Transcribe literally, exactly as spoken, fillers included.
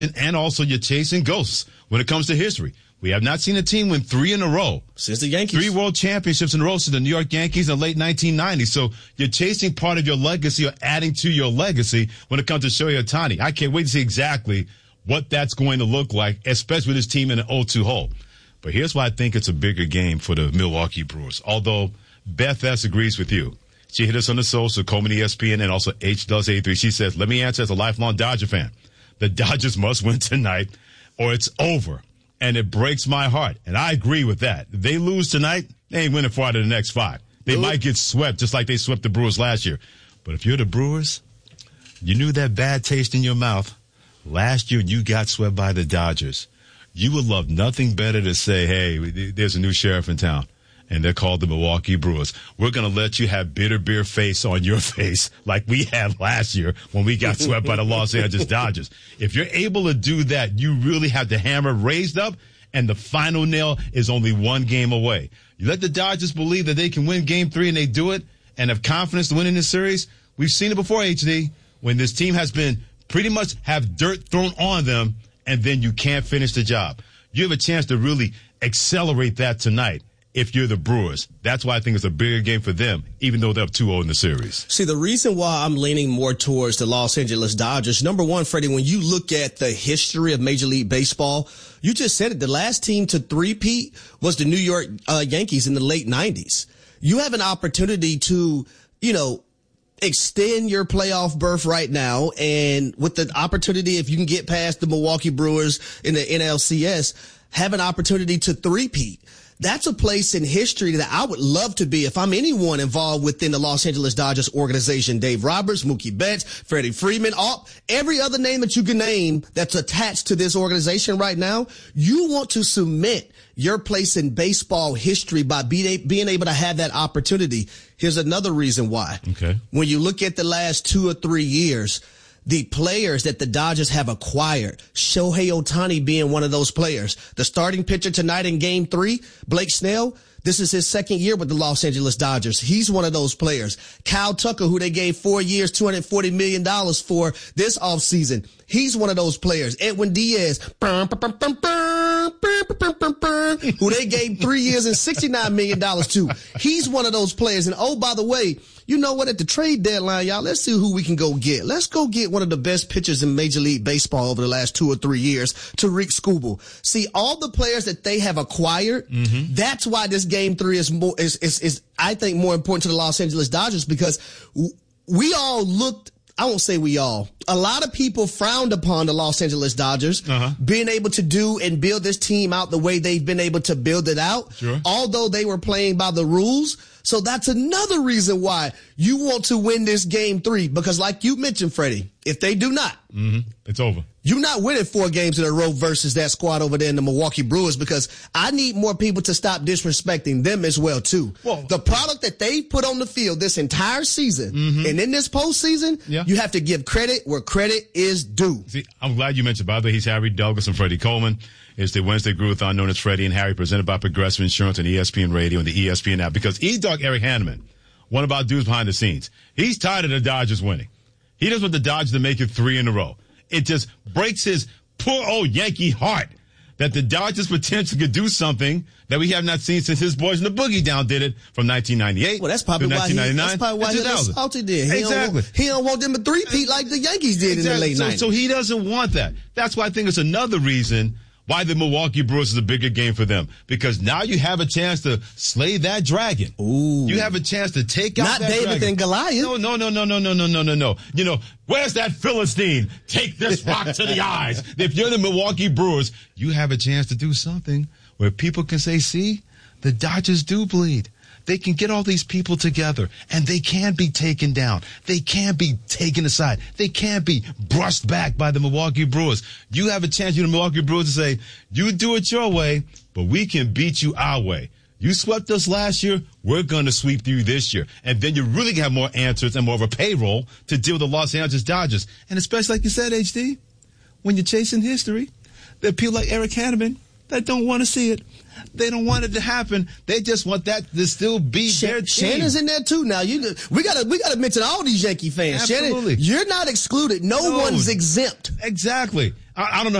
and also you're chasing ghosts when it comes to history. We have not seen a team win three in a row. Since the Yankees. Three world championships in a row since the New York Yankees in the late nineteen nineties. So you're chasing part of your legacy or adding to your legacy when it comes to Shohei Ohtani. I can't wait to see exactly what that's going to look like, especially with this team in an oh two hole. But here's why I think it's a bigger game for the Milwaukee Brewers. Although Beth S. agrees with you. She hit us on the social, Coleman E S P N, and also H Does eighty-three. She says, let me answer as a lifelong Dodger fan. The Dodgers must win tonight or it's over. And it breaks my heart. And I agree with that. If they lose tonight, they ain't winning four out of the next five. They Ooh. might get swept just like they swept the Brewers last year. But if you're the Brewers, you knew that bad taste in your mouth. Last year, you got swept by the Dodgers. You would love nothing better to say, hey, there's a new sheriff in town. And they're called the Milwaukee Brewers. We're going to let you have bitter beer face on your face like we had last year when we got swept by the Los Angeles Dodgers. If you're able to do that, you really have the hammer raised up, and the final nail is only one game away. You let the Dodgers believe that they can win game three, and they do it, and have confidence to win in this series. We've seen it before, H D, when this team has been pretty much have dirt thrown on them, and then you can't finish the job. You have a chance to really accelerate that tonight. If you're the Brewers, that's why I think it's a bigger game for them, even though they're up two oh in the series. See, the reason why I'm leaning more towards the Los Angeles Dodgers, number one, Freddie, when you look at the history of Major League Baseball, you just said it. The last team to three-peat was the New York uh, Yankees in the late nineties. You have an opportunity to, you know, extend your playoff berth right now, and with the opportunity, if you can get past the Milwaukee Brewers in the N L C S, have an opportunity to three-peat. That's a place in history that I would love to be if I'm anyone involved within the Los Angeles Dodgers organization. Dave Roberts, Mookie Betts, Freddie Freeman, all, every other name that you can name that's attached to this organization right now. You want to cement your place in baseball history by being, being able to have that opportunity. Here's another reason why. Okay. When you look at the last two or three years, the players that the Dodgers have acquired, Shohei Ohtani being one of those players. The starting pitcher tonight in game three, Blake Snell, this is his second year with the Los Angeles Dodgers. He's one of those players. Kyle Tucker, who they gave four years, two hundred forty million dollars for this offseason. He's one of those players. Edwin Diaz, who they gave three years and sixty-nine million dollars to. He's one of those players. And oh, by the way, you know what? At the trade deadline, y'all, let's see who we can go get. Let's go get one of the best pitchers in Major League Baseball over the last two or three years, Tariq Skubal. See, all the players that they have acquired, mm-hmm. that's why this game three is more, is, is, is, I think, more important to the Los Angeles Dodgers, because we all looked, I won't say we all, a lot of people frowned upon the Los Angeles Dodgers uh-huh. being able to do and build this team out the way they've been able to build it out, sure. although they were playing by the rules. So that's another reason why you want to win this game three, because like you mentioned, Freddie, if they do not, mm-hmm. it's over. You're not winning four games in a row versus that squad over there in the Milwaukee Brewers, because I need more people to stop disrespecting them as well, too. Well, the product that they put on the field this entire season mm-hmm. and in this postseason, yeah. you have to give credit where credit is due. See, I'm glad you mentioned, by the way, he's Harry Douglas and Freddie Coleman. It's the Wednesday Groovathon known as Freddie and Harry, presented by Progressive Insurance and E S P N Radio and the E S P N app, because E-Dog Eric Hanneman, one of our dudes behind the scenes, he's tired of the Dodgers winning. He doesn't want the Dodgers to make it three in a row. It just breaks his poor old Yankee heart that the Dodgers potentially could do something that we have not seen since his boys in the Boogie Down did it from nineteen ninety-eight. Well, that's probably to why he, that's probably why he's salty there. He exactly. Don't want, he don't want them to three-peat like the Yankees did exactly. in the late so, nineties. So he doesn't want that. That's why I think it's another reason why the Milwaukee Brewers is a bigger game for them. Because now you have a chance to slay that dragon. Ooh. You have a chance to take out Not that David dragon. and Goliath. No, no, no, no, no, no, no, no, no, no. You know, where's that Philistine? Take this rock to the eyes. If you're the Milwaukee Brewers, you have a chance to do something where people can say, see, the Dodgers do bleed. They can get all these people together, and they can be taken down. They can be taken aside. They can be brushed back by the Milwaukee Brewers. You have a chance, you the Milwaukee Brewers, to say, you do it your way, but we can beat you our way. You swept us last year, we're going to sweep you this year. And then you really have more answers and more of a payroll to deal with the Los Angeles Dodgers. And especially, like you said, H D, when you're chasing history, there are people like Eric Hanneman that don't want to see it. They don't want it to happen. They just want that to still be Sh- their team. Shannon's in there too. Now you, we gotta we gotta mention all these Yankee fans. Absolutely. Shannon, you're not excluded. No, no one's exempt. Exactly. I, I don't know